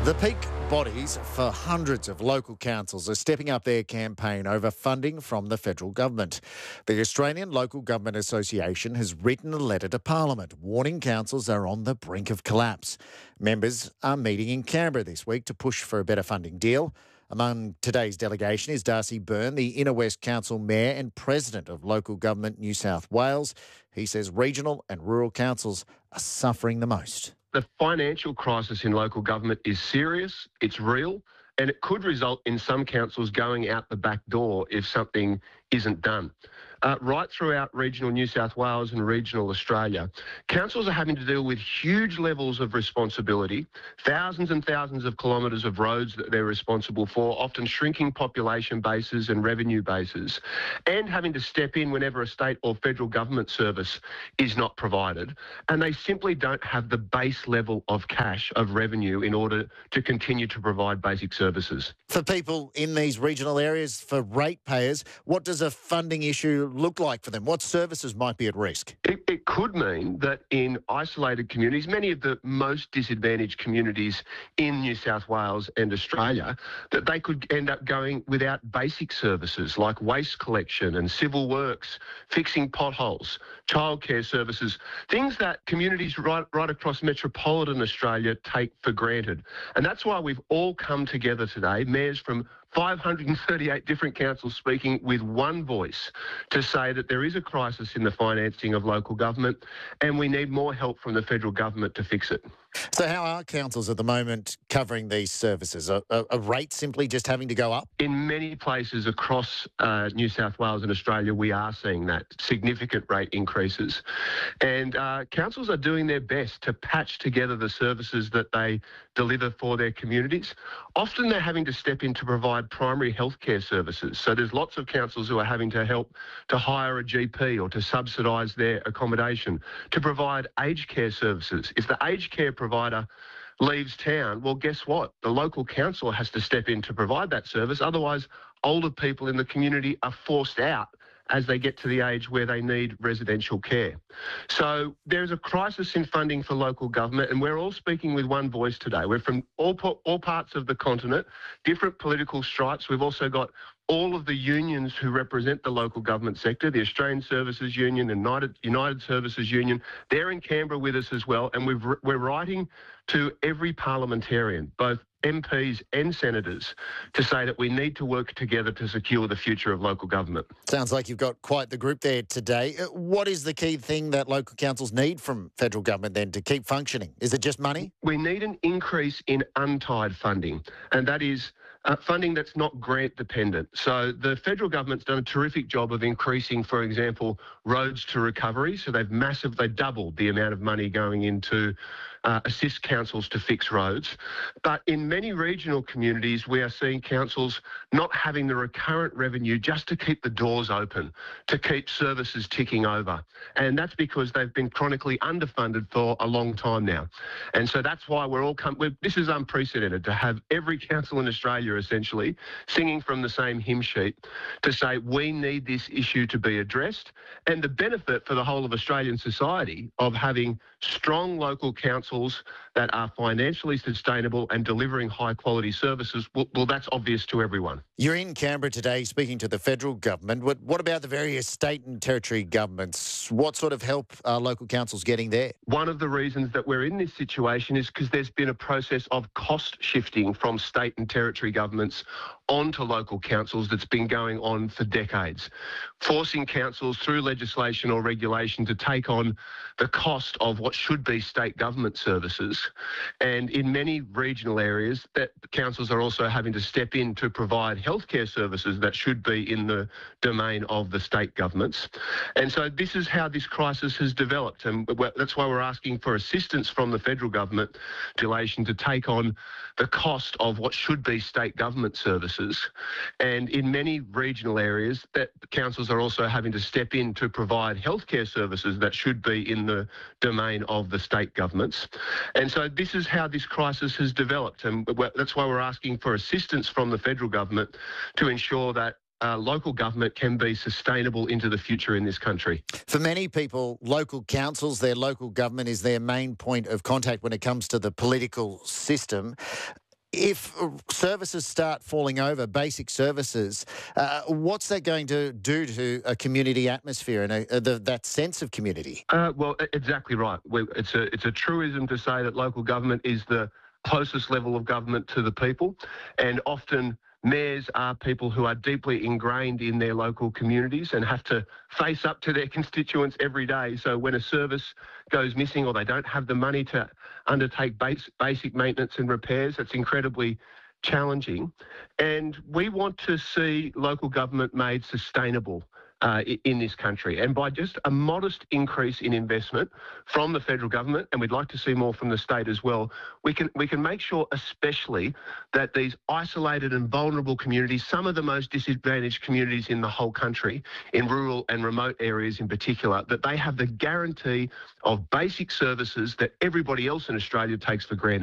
The peak bodies for hundreds of local councils are stepping up their campaign over funding from the federal government. The Australian Local Government Association has written a letter to Parliament warning councils are on the brink of collapse. Members are meeting in Canberra this week to push for a better funding deal. Among today's delegation is Darcy Byrne, the Inner West Council Mayor and President of Local Government New South Wales. He says regional and rural councils are suffering the most. The financial crisis in local government is serious, it's real, and it could result in some councils going out the back door if something isn't done. Right throughout regional New South Wales and regional Australia, councils are having to deal with huge levels of responsibility, thousands and thousands of kilometres of roads that they're responsible for, often shrinking population bases and revenue bases, and having to step in whenever a state or federal government service is not provided. And they simply don't have the base level of cash, of revenue, in order to continue to provide basic services. For people in these regional areas, for ratepayers, what does a funding issue look like for them? What services might be at risk? It could mean that in isolated communities, many of the most disadvantaged communities in New South Wales and Australia, that they could end up going without basic services like waste collection and civil works, fixing potholes, childcare services, things that communities right across metropolitan Australia take for granted. And that's why we've all come together today, mayors from 538 different councils speaking with one voice to say that there is a crisis in the financing of local government and we need more help from the federal government to fix it. So how are councils at the moment covering these services? Are rates simply just having to go up? In many places across New South Wales and Australia, we are seeing that, significant rate increases. And councils are doing their best to patch together the services that they deliver for their communities. Often they're having to step in to provide primary healthcare services. So there's lots of councils who are having to help to hire a GP or to subsidise their accommodation, to provide aged care services. If the aged care provider leaves town, well, guess what? The local council has to step in to provide that service. Otherwise, older people in the community are forced out as they get to the age where they need residential care. So there's a crisis in funding for local government, and we're all speaking with one voice today. We're from all parts of the continent, different political stripes. We've also got all of the unions who represent the local government sector, the Australian Services Union, the United Services Union. They're in Canberra with us as well, and we're writing to every parliamentarian, both MPs and senators, to say that we need to work together to secure the future of local government. Sounds like you've got quite the group there today. What is the key thing that local councils need from federal government then to keep functioning? Is it just money? We need an increase in untied funding, and that is funding that's not grant dependent. So the federal government's done a terrific job of increasing, for example, roads to recovery. So they've doubled the amount of money going into assist councils to fix roads. But in many regional communities, we are seeing councils not having the recurrent revenue just to keep the doors open, to keep services ticking over. And that's because they've been chronically underfunded for a long time now. And so that's why this is unprecedented to have every council in Australia essentially singing from the same hymn sheet to say we need this issue to be addressed. And the benefit for the whole of Australian society of having strong local councils that are financially sustainable and delivering high quality services, well, that's obvious to everyone. You're in Canberra today speaking to the federal government. What about the various state and territory governments? What sort of help are local councils getting there? One of the reasons that we're in this situation is because there's been a process of cost shifting from state and territory governments onto local councils that's been going on for decades, forcing councils through legislation or regulation to take on the cost of what should be state government services. And in many regional areas, that councils are also having to step in to provide healthcare services that should be in the domain of the state governments. And so this is how this crisis has developed, and that's why we're asking for assistance from the federal government in relation to take on the cost of what should be state government services. And in many regional areas, that councils are also having to step in to provide healthcare services that should be in the domain of the state governments. And so this is how this crisis has developed, and that's why we're asking for assistance from the federal government to ensure that local government can be sustainable into the future in this country. For many people, local councils, their local government is their main point of contact when it comes to the political system. If services start falling over, basic services, what's that going to do to a community atmosphere and that sense of community? Exactly right. It's a truism to say that local government is the closest level of government to the people, and often mayors are people who are deeply ingrained in their local communities and have to face up to their constituents every day. So when a service goes missing or they don't have the money to undertake basic maintenance and repairs, it's incredibly challenging. And we want to see local government made sustainable in this country. And by just a modest increase in investment from the federal government, and we'd like to see more from the state as well, we can make sure especially that these isolated and vulnerable communities, some of the most disadvantaged communities in the whole country, in rural and remote areas in particular, that they have the guarantee of basic services that everybody else in Australia takes for granted.